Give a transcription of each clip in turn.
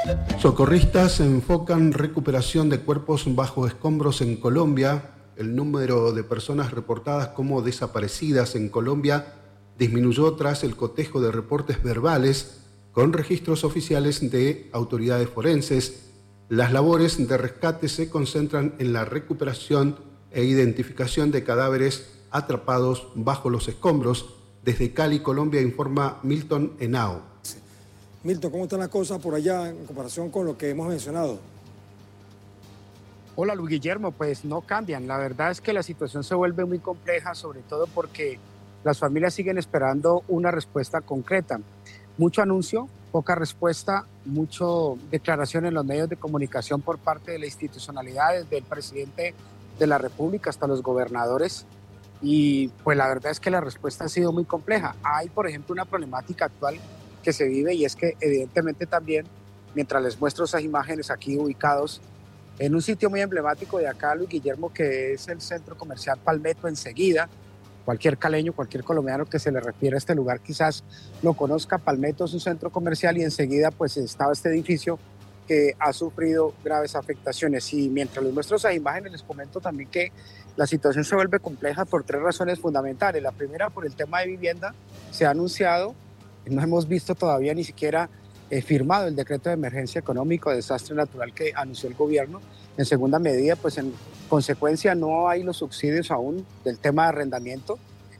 Socorristas enfocan recuperación de cuerpos bajo escombros en Colombia. El número de personas reportadas como desaparecidas en Colombia disminuyó tras el cotejo de reportes verbales con registros oficiales de autoridades forenses. Las labores de rescate se concentran en la recuperación e identificación de cadáveres atrapados bajo los escombros. Desde Cali, Colombia, informa Milton Henao. Milton, ¿cómo están las cosas por allá en comparación con lo que hemos mencionado? Hola Luis Guillermo, pues no cambian. La verdad es que la situación se vuelve muy compleja, sobre todo porque las familias siguen esperando una respuesta concreta. Mucho anuncio, poca respuesta, mucho declaración en los medios de comunicación por parte de la institucionalidad, desde el presidente de la República hasta los gobernadores. Y pues la verdad es que la respuesta ha sido muy compleja. Hay, por ejemplo, una problemática actual que se vive y es que evidentemente también, mientras les muestro esas imágenes aquí ubicados en un sitio muy emblemático de acá, Luis Guillermo, que es el centro comercial Palmetto enseguida. Cualquier caleño, cualquier colombiano que se le refiere a este lugar quizás lo conozca. Palmetto es un centro comercial y enseguida pues estaba este edificio que ha sufrido graves afectaciones. Y mientras les muestro esas imágenes les comento también que la situación se vuelve compleja por tres razones fundamentales. La primera, por el tema de vivienda. Se ha anunciado, no hemos visto todavía ni siquiera firmado el decreto de emergencia económico de desastre natural que anunció el gobierno. En segunda medida, pues en consecuencia no hay los subsidios aún del tema de arrendamiento,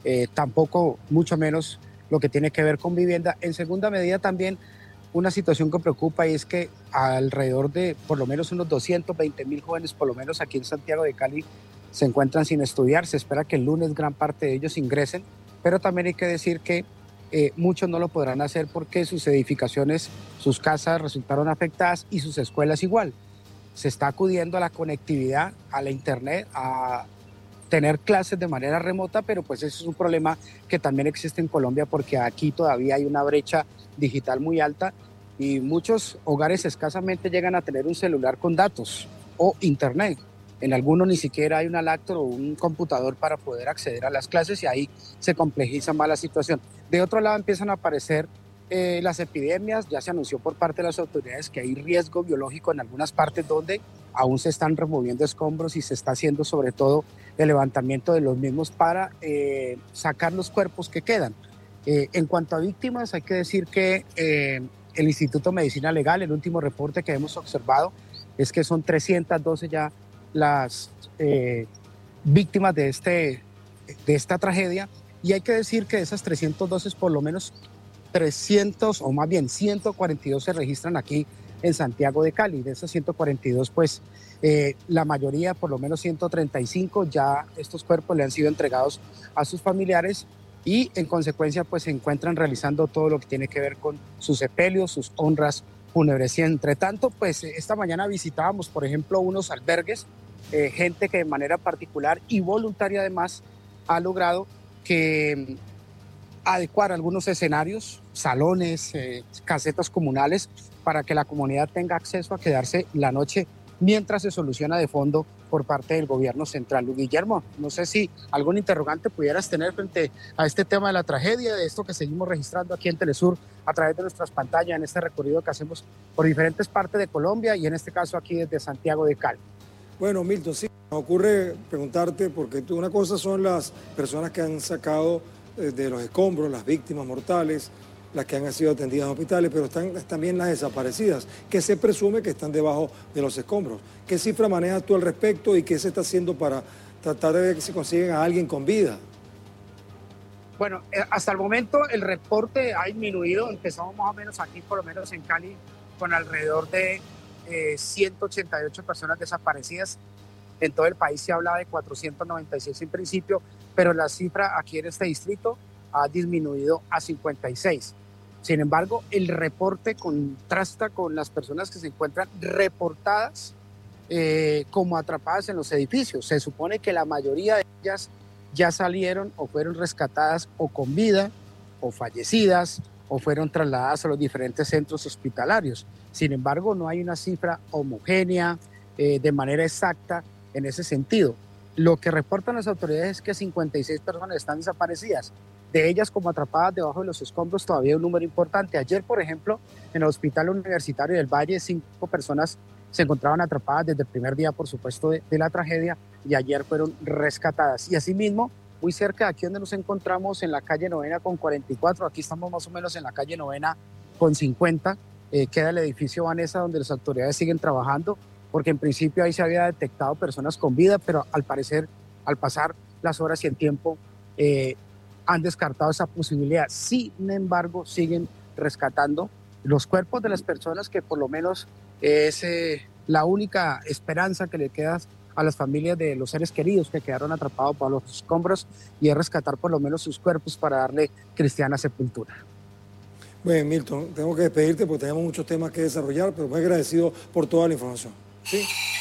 tampoco mucho menos lo que tiene que ver con vivienda. En segunda medida también una situación que preocupa y es que alrededor de por lo menos unos 220.000 jóvenes, por lo menos aquí en Santiago de Cali, se encuentran sin estudiar. Se espera que el lunes gran parte de ellos ingresen, pero también hay que decir que muchos no lo podrán hacer porque sus edificaciones, sus casas resultaron afectadas y sus escuelas igual. Se está acudiendo a la conectividad, a la internet, a tener clases de manera remota, pero pues eso es un problema que también existe en Colombia porque aquí todavía hay una brecha digital muy alta y muchos hogares escasamente llegan a tener un celular con datos o internet. En algunos ni siquiera hay una laptop o un computador para poder acceder a las clases y ahí se complejiza más la situación. De otro lado empiezan a aparecer las epidemias. Ya se anunció por parte de las autoridades que hay riesgo biológico en algunas partes donde aún se están removiendo escombros y se está haciendo sobre todo el levantamiento de los mismos para sacar los cuerpos que quedan. En cuanto a víctimas, hay que decir que el Instituto de Medicina Legal, el último reporte que hemos observado es que son 312 ya las víctimas de esta tragedia, y hay que decir que de esas 312 por lo menos 300 o más bien 142 se registran aquí en Santiago de Cali. De esas 142 pues la mayoría, por lo menos 135, ya estos cuerpos le han sido entregados a sus familiares y en consecuencia pues se encuentran realizando todo lo que tiene que ver con sus sepelios, sus honras fúnebres. Y entre tanto pues esta mañana visitábamos por ejemplo unos albergues, gente que de manera particular y voluntaria además ha logrado que adecuar algunos escenarios, salones, casetas comunales para que la comunidad tenga acceso a quedarse la noche mientras se soluciona de fondo por parte del gobierno central. Luis Guillermo, no sé si algún interrogante pudieras tener frente a este tema de la tragedia, de esto que seguimos registrando aquí en Telesur a través de nuestras pantallas en este recorrido que hacemos por diferentes partes de Colombia y en este caso aquí desde Santiago de Cali. Bueno, Milton, sí, me ocurre preguntarte, porque una cosa son las personas que han sacado de los escombros, las víctimas mortales, las que han sido atendidas en hospitales, pero están también las desaparecidas, que se presume que están debajo de los escombros. ¿Qué cifra manejas tú al respecto y qué se está haciendo para tratar de ver que se consiguen a alguien con vida? Bueno, hasta el momento el reporte ha disminuido. Empezamos más o menos aquí, por lo menos en Cali, con alrededor de 188 personas desaparecidas. En todo el país se hablaba de 496 en principio, pero la cifra aquí en este distrito ha disminuido a 56. Sin embargo, el reporte contrasta con las personas que se encuentran reportadas como atrapadas en los edificios. Se supone que la mayoría de ellas ya salieron o fueron rescatadas o con vida o fallecidas o fueron trasladadas a los diferentes centros hospitalarios. Sin embargo, no hay una cifra homogénea de manera exacta en ese sentido. Lo que reportan las autoridades es que 56 personas están desaparecidas. de ellas como atrapadas debajo de los escombros todavía hay un número importante. Ayer, por ejemplo, en el Hospital Universitario del Valle, 5 personas se encontraban atrapadas desde el primer día, por supuesto, de la tragedia, y ayer fueron rescatadas. Y asimismo, muy cerca de aquí donde nos encontramos, en la calle Novena con 44, aquí estamos más o menos en la calle Novena con 50, queda el edificio Vanessa, donde las autoridades siguen trabajando, porque en principio ahí se había detectado personas con vida, pero al parecer, al pasar las horas y el tiempo, han descartado esa posibilidad. Sin embargo, siguen rescatando los cuerpos de las personas, que por lo menos es la única esperanza que le queda a las familias de los seres queridos que quedaron atrapados por los escombros, y es rescatar por lo menos sus cuerpos para darle cristiana sepultura. Bueno, Milton, tengo que despedirte porque tenemos muchos temas que desarrollar, pero muy agradecido por toda la información. ¿Sí?